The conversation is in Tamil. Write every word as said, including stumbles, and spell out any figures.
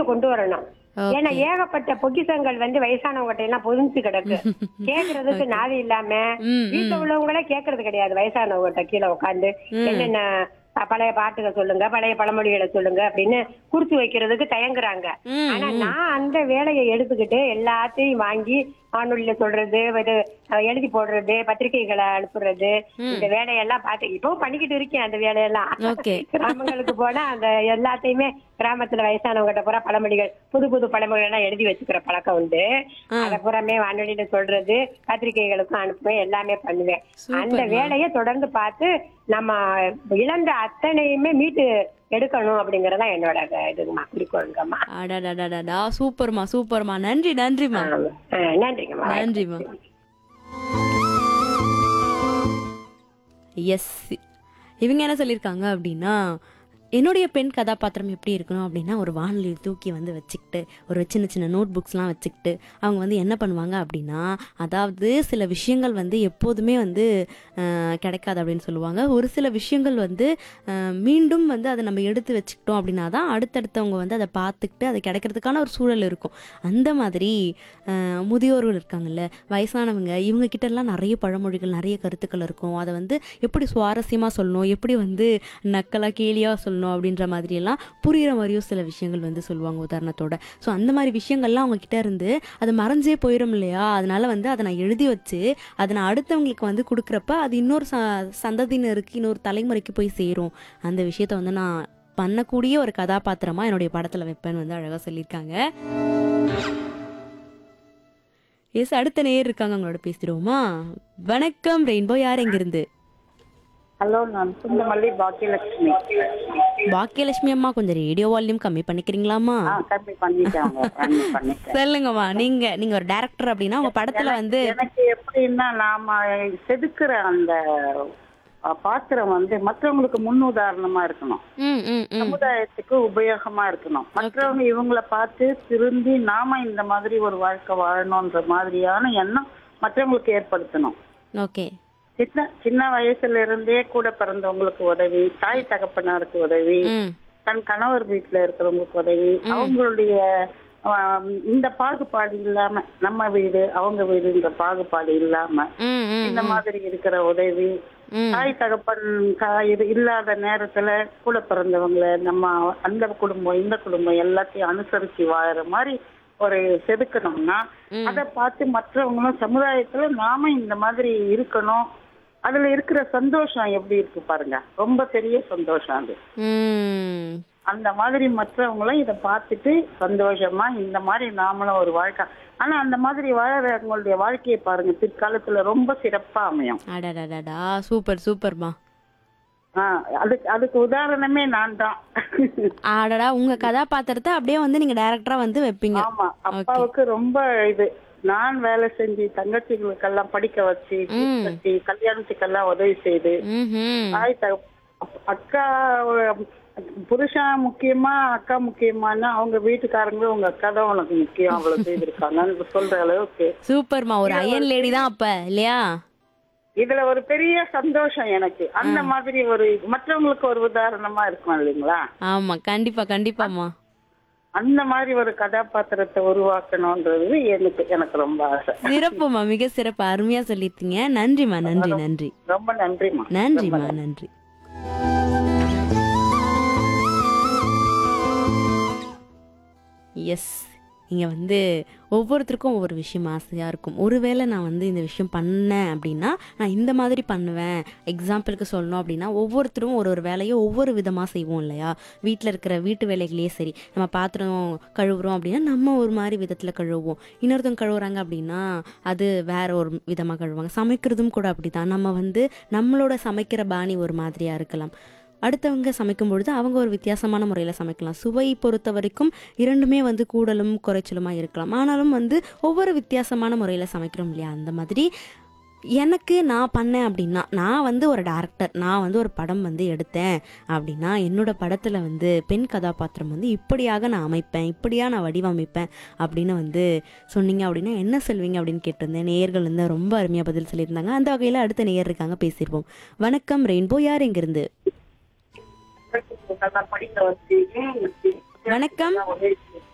வெளியே கொண்டு வரணும். ஏன்னா ஓகே. ஏகப்பட்ட பொக்கிஷங்கள் வந்து வயசானவங்ககிட்ட எல்லாம் பொதிஞ்சு கிடக்கு. கேக்குறதுக்கு ஓகே. நாதி இல்லாம ம், வீட்டுல ம், உள்ளவங்களே கேக்குறது கிடையாது. வயசானவங்ககிட்ட கீழே உட்காந்து ம். என்னென்ன அஹ், பழைய பாட்டுகள் சொல்லுங்க, பழைய பழமொழிகளை சொல்லுங்க அப்படின்னு குறிச்சு வைக்கிறதுக்கு தயங்குறாங்க. ம், ஆனா ம். நான் அந்த வேலையை எடுத்துக்கிட்டு எல்லாத்தையும் வாங்கி வானொலியில சொல்றது, இது அஹ், எழுதி போடுறது, பத்திரிகைகளை அனுப்புறது, இந்த ம். வேலையெல்லாம் பார்த்து இப்பவும் பண்ணிக்கிட்டு இருக்கேன் அந்த வேலையெல்லாம். ஓகே. கிராமங்களுக்கு போனா அந்த எல்லாத்தையுமே கிராமத்துல வயசானவங்ககிட்ட பூரா பழமொழிகள், புது புது பழமொழிகள் எல்லாம் எழுதி வச்சுக்கிற பழக்கம் உண்டு. ஆ. அத பூராமே வானொலியில சொல்றது, பத்திரிகைகளுக்கும் அனுப்புவேன், எல்லாமே பண்ணுவேன். அந்த சூப்பர்மா. வேலையை தொடர்ந்து பார்த்து நம்ம இழந்த அத்தனையுமே மீட்டு எடுக்கணும் அப்படிங்கறதா என்னோட க- இதுங்கம்மா, குறிக்கோளுங்கம்மா. அடடடடடா சூப்பர்மா சூப்பர்மா நன்றி நன்றிமா ஆமா. அஹ், நன்றிங்கம்மா. நன்றிமா எஸ் இவங்க என்ன சொல்லியிருக்காங்க அப்படின்னா என்னுடைய பெண் கதாபாத்திரம் எப்படி இருக்கணும் அப்படின்னா ஒரு வானொலியில் தூக்கி வந்து வச்சுக்கிட்டு ஒரு சின்ன சின்ன நோட் புக்ஸ்லாம் வச்சுக்கிட்டு அவங்க வந்து என்ன பண்ணுவாங்க அப்படின்னா அதாவது சில விஷயங்கள் வந்து எப்போதுமே வந்து அஹ், கிடைக்காது அப்படின்னு சொல்லுவாங்க. ஒரு சில விஷயங்கள் வந்து அஹ், மீண்டும் வந்து அதை நம்ம எடுத்து வச்சுக்கிட்டோம் அப்படின்னா தான் அடுத்தடுத்தவங்க வந்து அதை பார்த்துக்கிட்டு அது கிடைக்கிறதுக்கான ஒரு சூழல் இருக்கும். அந்த மாதிரி அஹ், முதியோர்கள் இருக்காங்கல்ல வயசானவங்க இவங்க கிட்ட எல்லாம் நிறைய பழமொழிகள் நிறைய கருத்துக்கள் இருக்கும். அதை வந்து எப்படி சுவாரஸ்யமாக சொல்லணும், எப்படி வந்து நக்கலாக கேலியாக சொல்லணும் அப்படின்ற மாதிரி எல்லாம் புரிகிற மாதிரியும் சில விஷயங்கள் வந்து சொல்லுவாங்க உதாரணத்தோட. ஸோ அந்த மாதிரி விஷயங்கள்லாம் அவங்க கிட்ட இருந்து அது மறைஞ்சே போயிடும் இல்லையா. அதனால வந்து அதை நான் எழுதி வச்சு அதை நான் அடுத்தவங்களுக்கு வந்து கொடுக்குறப்ப அது இன்னொரு ச சந்ததியினருக்கு இன்னொரு தலைமுறைக்கு போய் சேரும். அந்த விஷயத்த வந்து நான் பண்ணக்கூடிய ஒரு கதாபாத்திரமா என்னுடைய படத்துல வைப்பேன்னு வந்து அழகா சொல்லியிருக்காங்க. எஸ் அடுத்த நேயர் இருக்காங்க, அவங்களோட பேசிடுவோமா? வணக்கம் ரெயின்போ, யார் எங்கிருந்து? ஹலோ, நான் சுந்தமல்லி பாக்கியலட்சுமி. பாக்கியலட்சுமி அம்மா கொஞ்சம் ரேடியோ வால்யூம் கம்மி பண்ணிக்கிறீங்களாமா? ஆ கம்மி பண்ணிட்டேன் கம்மி பண்ணிட்டேன். சொல்லுங்கம்மா. நீங்க நீங்க ஒரு டைரக்டர் அப்படின்னா உங்க படத்துல வந்து எனக்கு எப்படின்னா நாம செதுக்குற அந்த அஹ், பாத்திரம் வந்து மற்றவங்களுக்கு முன் உதாரணமா இருக்கணும், ம் ம் ம் சமுதாயத்துக்கு உபயோகமா இருக்கணும். மற்றவங்க இவங்கள பார்த்து திருந்தி நாம இந்த மாதிரி ஒரு வாழ்க்கை வாழணும்ன்ற மாதிரியான எண்ணம் மற்றவங்களுக்கு ஏற்படுத்தணும். ஓகே. சின்ன சின்ன வயசுல இருந்தே கூட பிறந்தவங்களுக்கு உதவி, தாய் தகப்பனாருக்கு உதவி, ம் தன் கணவர் வீட்டுல இருக்கிறவங்களுக்கு உதவி, அவங்களுடைய ஆஹ், இந்த பாகுபாடு இல்லாம நம்ம வீடு அவங்க வீடுன்ற பாகுபாடு இல்லாம ம் ம் இந்த மாதிரி இருக்கிற உதவி, ம் தாய் தகப்பன் கா- இது இல்லாத நேரத்துல கூட பிறந்தவங்கள நம்ம அந்த குடும்பம் இந்த குடும்பம் எல்லாத்தையும் அனுசரிச்சு வாழற மாதிரி ஒரு செதுக்கணும்னா அதை பார்த்து மற்றவங்களும் சமுதாயத்துல நாம இந்த மாதிரி இருக்கணும். அதுல இருக்கிற சந்தோஷம் எப்படி இருக்கு பாருங்க, ரொம்ப பெரிய சந்தோஷம் அது. ம் அந்த மாதிரி மற்றவங்களும் இதை பார்த்துட்டு சந்தோஷமா இந்த மாதிரி நாமளும் ஒரு வாழ்க்கை, ஆனா அந்த மாதிரி வாழறவங்களுடைய வாழ்க்கையை பாருங்க பிற்காலத்துல ரொம்ப சிறப்பா அமையும். அடடடடா சூப்பர் சூப்பர்மா. ஆஹ் அதுக்கு அதுக்கு உதாரணமே நான் தான். அடடா உங்க கதாபாத்திரத்தை அப்படியே வந்து நீங்க டைரக்டரா வந்து வைப்பீங்க. ஆமா, அப்பாவுக்கு ரொம்ப இது நான் வேலை செஞ்சு தங்கச்சிகளுக்கெல்லாம் படிக்க வச்சு fees கட்டி கல்யாணத்துக்கெல்லாம் உதவி செய்து ம்ஹும். தாய் தகப்ப- அப்- அக்கா புருஷன் முக்கியமா அக்கா முக்கியமானா அவங்க வீட்டுக்காரங்க உங்க அக்கா தான் உனக்கு முக்கியம் அவ்வளவு செய்திருக்காங்கன்னு சொல்ற அளவுக்கு சூப்பர்மா. ஒரு அயன் லேடி தான் அப்ப இல்லையா? இதுல ஒரு பெரிய சந்தோஷம் எனக்கு. அந்த மாதிரி ஒரு மற்றவங்களுக்கு ஒரு உதாரணமா இருக்கும் இல்லைங்களா. ஆமா கண்டிப்பா கண்டிப்பாம்மா. அந்த மாதிரி ஒரு கதாபாத்திரத்தை உருவாக்கணும்ன்றது எனக்கு எனக்கு ரொம்ப ஆசை. சிறப்புமா, மிக சிறப்பு, அருமையா சொல்லிருக்கீங்க. நன்றிமா நன்றி நன்றி ரொம்ப நன்றிமா. நன்றிமா நன்றி. எஸ் இங்கே வந்து ஒவ்வொருத்தருக்கும் ஒவ்வொரு விஷயம் ஆசையாக இருக்கும். ஒருவேளை நான் வந்து இந்த விஷயம் பண்ணேன் அப்படின்னா நான் இந்த மாதிரி பண்ணுவேன். எக்ஸாம்பிளுக்கு சொல்லணும் அப்படின்னா ஒவ்வொருத்தரும் ஒரு ஒரு வேலையை ஒவ்வொரு விதமாக செய்வோம் இல்லையா. வீட்டில் இருக்கிற வீட்டு வேலைகளே சரி, நம்ம பாத்திரம் கழுவுறோம் அப்படின்னா நம்ம ஒரு மாதிரி விதத்தில் கழுவுவோம். இன்னொருத்தவங்க கழுவுறாங்க அப்படின்னா அது வேற ஒரு விதமாக கழுவுவாங்க. சமைக்கிறதும் கூட அப்படி தான். நம்ம வந்து நம்மளோட சமைக்கிற பாணி ஒரு மாதிரியாக இருக்கலாம். அடுத்தவங்க சமைக்கும் பொழுது அவங்க ஒரு வித்தியாசமான முறையில் சமைக்கலாம். சுவை பொறுத்த வரைக்கும் இரண்டுமே வந்து கூடலும் குறைச்சலுமாக இருக்கலாம். ஆனாலும் வந்து ஒவ்வொரு வித்தியாசமான முறையில் சமைக்கிறோம் இல்லையா. அந்த மாதிரி எனக்கு நான் பண்ணேன் அப்படின்னா, நான் வந்து ஒரு டேரக்டர், நான் வந்து ஒரு படம் வந்து எடுத்தேன் அப்படின்னா என்னோடய படத்தில் வந்து பெண் கதாபாத்திரம் வந்து இப்படியாக நான் அமைப்பேன், இப்படியாக நான் வடிவமைப்பேன் அப்படின்னு வந்து சொன்னீங்க அப்படின்னா என்ன சொல்வீங்க அப்படின்னு கேட்டிருந்தேன். நேயர்கள் வந்து ரொம்ப அருமையாக பதில் சொல்லியிருந்தாங்க. அந்த வகையில் அடுத்த நேயர் இருக்காங்க, பேசியிருப்போம். வணக்கம் ரெயின்போ, யார் எங்கிருந்து? படிக்க வச்சு வணக்கம்.